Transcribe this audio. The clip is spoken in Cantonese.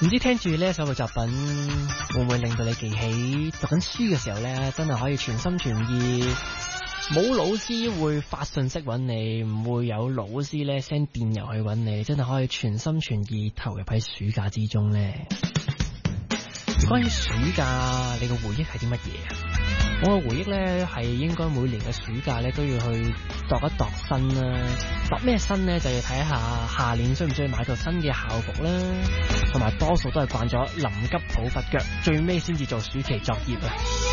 唔知聽住呢一首嘅作品會唔會令到你記起讀緊書嘅時候呢，真係可以全心全意，冇老師會發信息揾你，唔會有老師呢 send 電郵去揾你，真係可以全心全意投入喺暑假之中呢。關於暑假，你個回憶係啲乜嘢啊？我嘅回憶呢係應該每年嘅暑假呢都要去度一度身啦。度咩身呢？就要睇下下年需唔需要買套新嘅校服啦，同埋多數都係慣咗臨急抱佛腳，最尾先至做暑期作業啊。